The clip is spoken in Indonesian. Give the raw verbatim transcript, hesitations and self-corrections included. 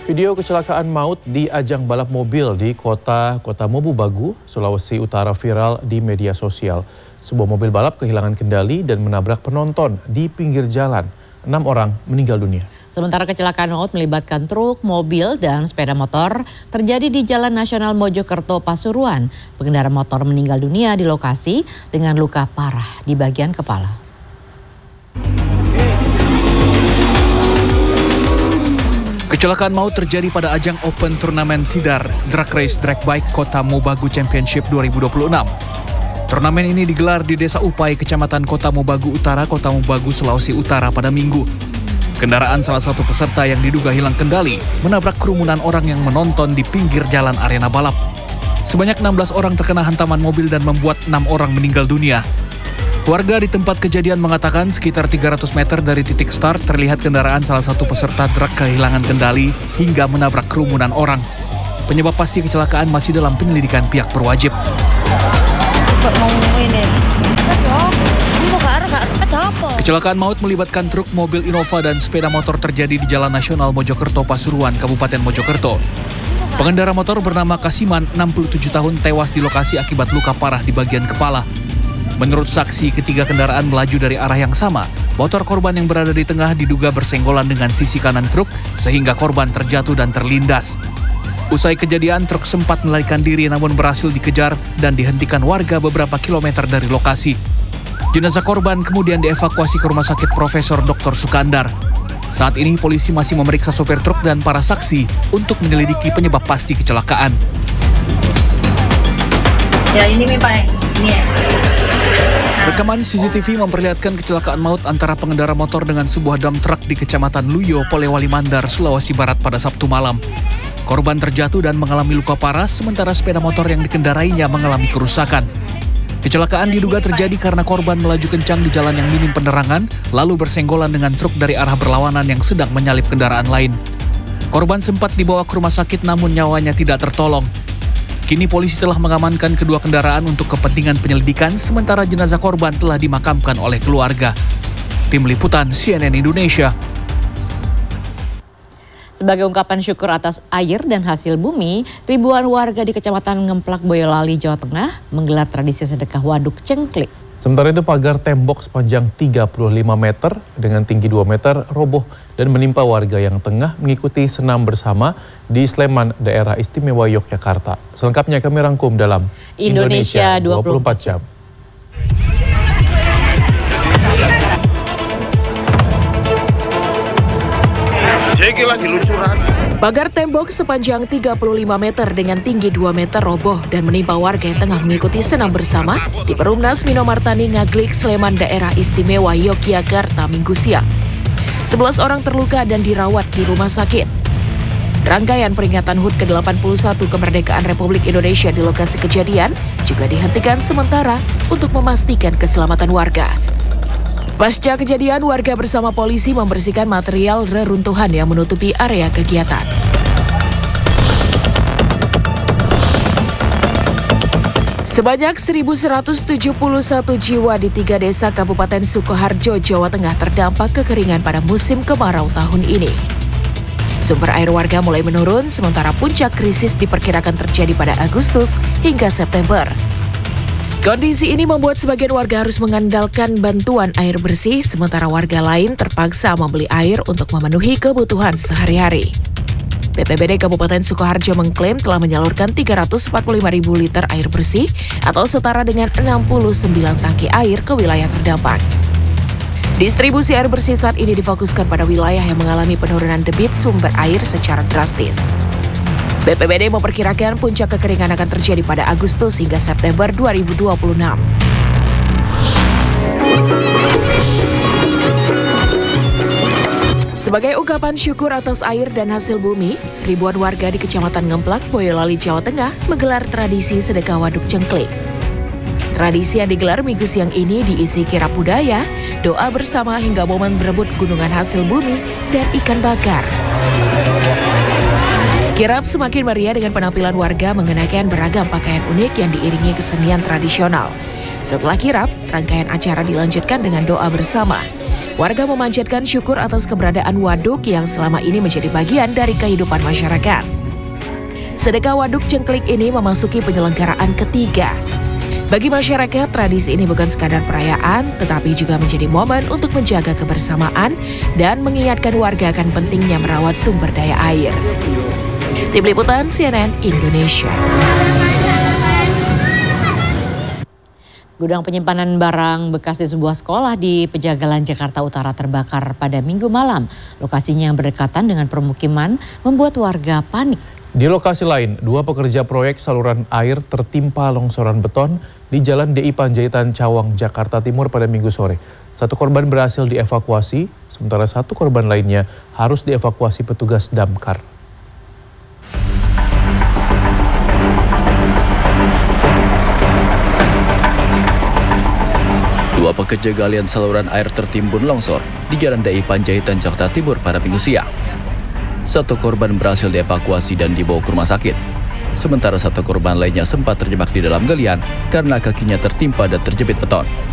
Video kecelakaan maut di ajang balap mobil di kota Kota Mobu Bagu, Sulawesi Utara viral di media sosial. Sebuah mobil balap kehilangan kendali dan menabrak penonton di pinggir jalan. Enam orang meninggal dunia. Sementara kecelakaan maut melibatkan truk, mobil, dan sepeda motor terjadi di Jalan Nasional Mojokerto, Pasuruan. Pengendara motor meninggal dunia di lokasi dengan luka parah di bagian kepala. Kecelakaan maut terjadi pada ajang Open Turnamen Tidar Drag Race Drag Bike Kota Mobagu Championship dua ribu dua puluh enam. Turnamen ini digelar di Desa Upai, Kecamatan Kota Mobagu Utara, Kota Mobagu, Sulawesi Utara pada Minggu. Kendaraan salah satu peserta yang diduga hilang kendali menabrak kerumunan orang yang menonton di pinggir jalan arena balap. Sebanyak enam belas orang terkena hantaman mobil dan membuat enam orang meninggal dunia. Warga di tempat kejadian mengatakan sekitar tiga ratus meter dari titik start terlihat kendaraan salah satu peserta truk kehilangan kendali hingga menabrak kerumunan orang. Penyebab pasti kecelakaan masih dalam penyelidikan pihak berwajib. Kecelakaan maut melibatkan truk, mobil Innova, dan sepeda motor terjadi di Jalan Nasional Mojokerto, Pasuruan, Kabupaten Mojokerto. Pengendara motor bernama Kasiman, enam puluh tujuh tahun, tewas di lokasi akibat luka parah di bagian kepala. Menurut saksi, ketiga kendaraan melaju dari arah yang sama. Motor korban yang berada di tengah diduga bersenggolan dengan sisi kanan truk sehingga korban terjatuh dan terlindas. Usai kejadian, truk sempat melarikan diri namun berhasil dikejar dan dihentikan warga beberapa kilometer dari lokasi. Jenazah korban kemudian dievakuasi ke Rumah Sakit Profesor Doktor Sukandar. Saat ini polisi masih memeriksa sopir truk dan para saksi untuk menyelidiki penyebab pasti kecelakaan. Ya ini nih Pak, ini ya. Rekaman C C T V memperlihatkan kecelakaan maut antara pengendara motor dengan sebuah dump truck di Kecamatan Luyo, Polewali Mandar, Sulawesi Barat pada Sabtu malam. Korban terjatuh dan mengalami luka parah, sementara sepeda motor yang dikendarainya mengalami kerusakan. Kecelakaan diduga terjadi karena korban melaju kencang di jalan yang minim penerangan, lalu bersenggolan dengan truk dari arah berlawanan yang sedang menyalip kendaraan lain. Korban sempat dibawa ke rumah sakit namun nyawanya tidak tertolong. Kini polisi telah mengamankan kedua kendaraan untuk kepentingan penyelidikan, sementara jenazah korban telah dimakamkan oleh keluarga. Tim Liputan C N N Indonesia. Sebagai ungkapan syukur atas air dan hasil bumi, ribuan warga di Kecamatan Ngemplak, Boyolali, Jawa Tengah menggelar tradisi sedekah waduk cengklik. Sementara itu pagar tembok sepanjang tiga puluh lima meter dengan tinggi dua meter roboh dan menimpa warga yang tengah mengikuti senam bersama di Sleman, Daerah Istimewa Yogyakarta. Selengkapnya kami rangkum dalam Indonesia dua puluh empat jam. Jadi lagi lucuran. Pagar tembok sepanjang tiga puluh lima meter dengan tinggi dua meter roboh dan menimpa warga yang tengah mengikuti senam bersama di Perumnas Minomartani Ngaglik, Sleman, Daerah Istimewa Yogyakarta Minggu siang. sebelas orang terluka dan dirawat di rumah sakit. Rangkaian peringatan H U T ke delapan puluh satu kemerdekaan Republik Indonesia di lokasi kejadian juga dihentikan sementara untuk memastikan keselamatan warga. Pasca kejadian, warga bersama polisi membersihkan material reruntuhan yang menutupi area kegiatan. Sebanyak seribu seratus tujuh puluh satu jiwa di tiga desa Kabupaten Sukoharjo, Jawa Tengah terdampak kekeringan pada musim kemarau tahun ini. Sumber air warga mulai menurun, sementara puncak krisis diperkirakan terjadi pada Agustus hingga September. Kondisi ini membuat sebagian warga harus mengandalkan bantuan air bersih, sementara warga lain terpaksa membeli air untuk memenuhi kebutuhan sehari-hari. B P B D Kabupaten Sukoharjo mengklaim telah menyalurkan tiga ratus empat puluh lima ribu liter air bersih atau setara dengan enam puluh sembilan tangki air ke wilayah terdampak. Distribusi air bersih saat ini difokuskan pada wilayah yang mengalami penurunan debit sumber air secara drastis. B P B D memperkirakan puncak kekeringan akan terjadi pada Agustus hingga September dua ribu dua puluh enam. Sebagai ungkapan syukur atas air dan hasil bumi, ribuan warga di Kecamatan Ngemplak, Boyolali, Jawa Tengah menggelar tradisi sedekah waduk cengklik. Tradisi yang digelar Minggu siang ini diisi kirap budaya, doa bersama hingga momen berebut gunungan hasil bumi dan ikan bakar. Kirap semakin meriah dengan penampilan warga mengenakan beragam pakaian unik yang diiringi kesenian tradisional. Setelah kirap, rangkaian acara dilanjutkan dengan doa bersama. Warga memanjatkan syukur atas keberadaan waduk yang selama ini menjadi bagian dari kehidupan masyarakat. Sedekah waduk cengklik ini memasuki penyelenggaraan ketiga. Bagi masyarakat, tradisi ini bukan sekadar perayaan, tetapi juga menjadi momen untuk menjaga kebersamaan dan mengingatkan warga akan pentingnya merawat sumber daya air. Tim Liputan C N N Indonesia. Gudang penyimpanan barang bekas di sebuah sekolah di Pejagalan, Jakarta Utara terbakar pada Minggu malam. Lokasinya yang berdekatan dengan permukiman membuat warga panik. Di lokasi lain, dua pekerja proyek saluran air tertimpa longsoran beton di Jalan D I Panjaitan, Cawang, Jakarta Timur pada Minggu sore. Satu korban berhasil dievakuasi, sementara satu korban lainnya harus dievakuasi petugas damkar. Dua pekerja galian saluran air tertimbun longsor di Jalan D I Panjaitan, Jakarta Timur pada Minggu siang. Satu korban berhasil dievakuasi dan dibawa ke rumah sakit. Sementara satu korban lainnya sempat terjebak di dalam galian karena kakinya tertimpa dan terjepit beton.